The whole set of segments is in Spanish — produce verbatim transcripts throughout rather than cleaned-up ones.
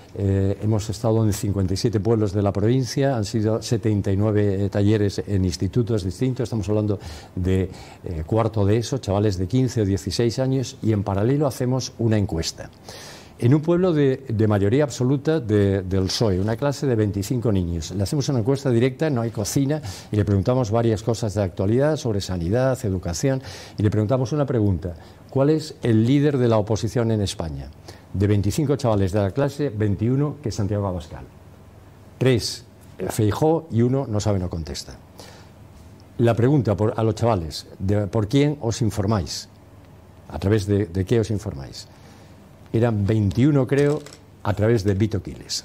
eh, hemos estado en cincuenta y siete pueblos de la provincia, han sido setenta y nueve eh, talleres en institutos distintos, estamos hablando de eh, cuarto de eso, chavales de quince o dieciséis años, y en paralelo hacemos una encuesta. En un pueblo de, de mayoría absoluta de, del P S O E, una clase de veinticinco niños. Le hacemos una encuesta directa, no hay cocina, y le preguntamos varias cosas de actualidad sobre sanidad, educación, y le preguntamos una pregunta: ¿cuál es el líder de la oposición en España? De veinticinco chavales de la clase, veintiuno que es Santiago Abascal. Tres, Feijóo, y uno no sabe, no contesta. La pregunta por, a los chavales, de, ¿por quién os informáis? ¿A través de, de qué os informáis? Eran veintiuno, creo, a través de Vito Quiles.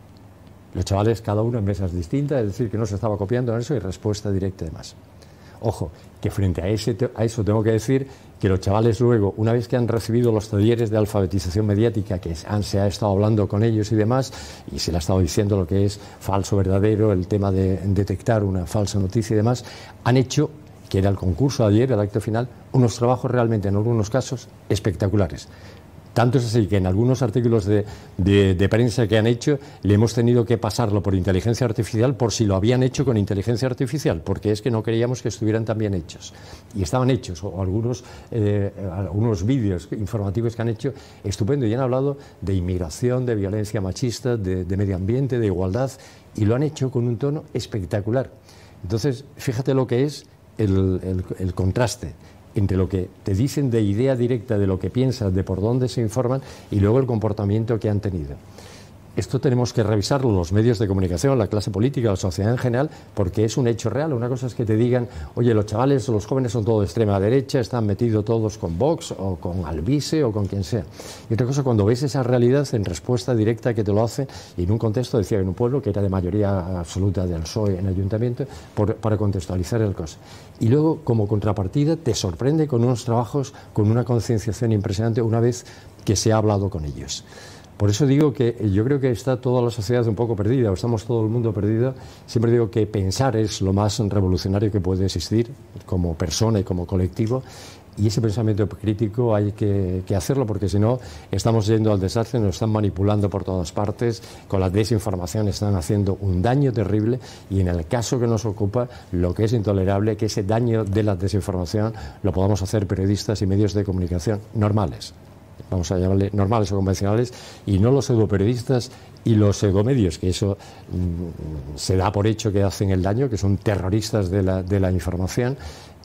Los chavales, cada uno en mesas distintas, es decir, que no se estaba copiando en eso, y respuesta directa y demás. Ojo, que frente a, ese, a eso tengo que decir que los chavales luego, una vez que han recibido los talleres de alfabetización mediática, que han, se ha estado hablando con ellos y demás, y se le ha estado diciendo lo que es falso, verdadero, el tema de detectar una falsa noticia y demás, han hecho, que era el concurso de ayer, el acto final, unos trabajos realmente, en algunos casos, espectaculares. Tanto es así que en algunos artículos de, de, de prensa que han hecho le hemos tenido que pasarlo por inteligencia artificial por si lo habían hecho con inteligencia artificial, porque es que no creíamos que estuvieran tan bien hechos. Y estaban hechos, o algunos, eh, algunos vídeos informativos que han hecho estupendo, y han hablado de inmigración, de violencia machista, de, de medio ambiente, de igualdad, y lo han hecho con un tono espectacular. Entonces, fíjate lo que es el, el, el contraste entre lo que te dicen de idea directa de lo que piensas, de por dónde se informan, y luego el comportamiento que han tenido. Esto tenemos que revisarlo los medios de comunicación, la clase política, la sociedad en general, porque es un hecho real. Una cosa es que te digan, oye, los chavales o los jóvenes son todos de extrema derecha, están metidos todos con Vox o con Alvise o con quien sea. Y otra cosa, cuando ves esa realidad en respuesta directa que te lo hacen, y en un contexto, decía, en un pueblo que era de mayoría absoluta del P S O E en el ayuntamiento, por, para contextualizar el cosa. Y luego, como contrapartida, te sorprende con unos trabajos, con una concienciación impresionante una vez que se ha hablado con ellos. Por eso digo que yo creo que está toda la sociedad un poco perdida, o estamos todo el mundo perdido. Siempre digo que pensar es lo más revolucionario que puede existir como persona y como colectivo, y ese pensamiento crítico hay que, que hacerlo, porque si no estamos yendo al desastre, nos están manipulando por todas partes, con la desinformación están haciendo un daño terrible, y en el caso que nos ocupa, lo que es intolerable, que ese daño de la desinformación lo podamos hacer periodistas y medios de comunicación normales, vamos a llamarle normales o convencionales, y no los pseudoperiodistas y los pseudomedios, que eso mmm, se da por hecho que hacen el daño, que son terroristas de la, de la información.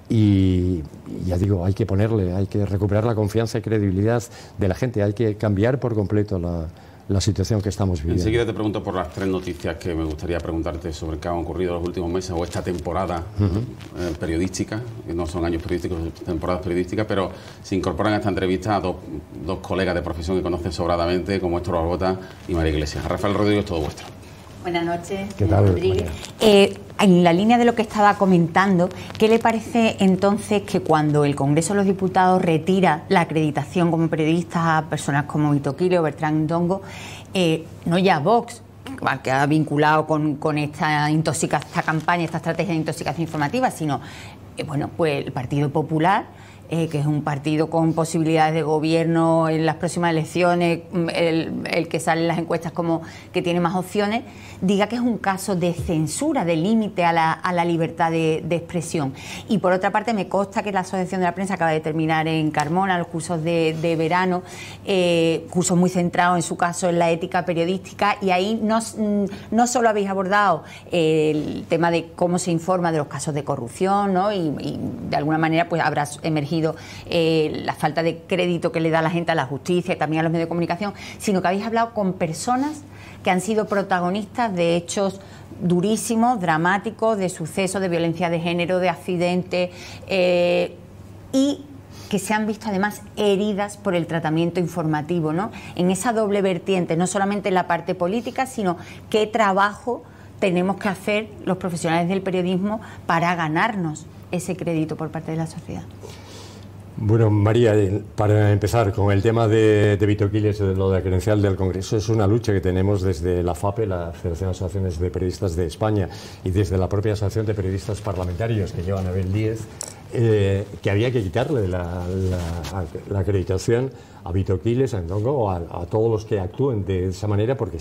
Y ya digo, hay que ponerle, hay que recuperar la confianza y credibilidad de la gente, hay que cambiar por completo la, la situación que estamos viviendo. Enseguida te pregunto por las tres noticias que me gustaría preguntarte sobre qué han ocurrido los últimos meses o esta temporada uh-huh. eh, periodística, que no son años periodísticos, temporadas periodísticas, pero se incorporan a esta entrevista a dos, dos colegas de profesión que conocen sobradamente, como Héctor Barbota y María Iglesias. Rafael Rodríguez, todo vuestro. Buenas noches, ¿qué tal, Rodríguez? Eh, en la línea de lo que estaba comentando, ¿qué le parece entonces que cuando el Congreso de los Diputados retira la acreditación como periodistas a personas como Vito Quiles o Bertrán Ndongo, eh, no ya Vox, que ha vinculado con, con esta, intoxica, esta campaña, esta estrategia de intoxicación informativa, sino eh, bueno, pues el Partido Popular, Eh, que es un partido con posibilidades de gobierno en las próximas elecciones, el, el que sale en las encuestas como que tiene más opciones, diga que es un caso de censura, de límite a la, a la libertad de, de expresión. Y por otra parte, me consta que la Asociación de la Prensa acaba de terminar en Carmona los cursos de, de verano, eh, cursos muy centrados en su caso en la ética periodística, y ahí no, no solo habéis abordado el tema de cómo se informa de los casos de corrupción, ¿no? y, y de alguna manera pues habrá emergido Eh, la falta de crédito que le da la gente a la justicia y también a los medios de comunicación, sino que habéis hablado con personas que han sido protagonistas de hechos durísimos, dramáticos, de sucesos de violencia de género, de accidentes, eh, y que se han visto además heridas por el tratamiento informativo, ¿no? En esa doble vertiente, no solamente en la parte política, sino qué trabajo tenemos que hacer los profesionales del periodismo para ganarnos ese crédito por parte de la sociedad. Bueno, María, para empezar con el tema de, de Vito Quiles, de lo de la credencial del Congreso, es una lucha que tenemos desde la FAPE, la Federación de Asociaciones de Periodistas de España, y desde la propia Asociación de Periodistas Parlamentarios, que lleva Anabel Díez, eh, que había que quitarle la, la, la acreditación a Vito Quiles, a Ndongo, o a, a todos los que actúen de esa manera, porque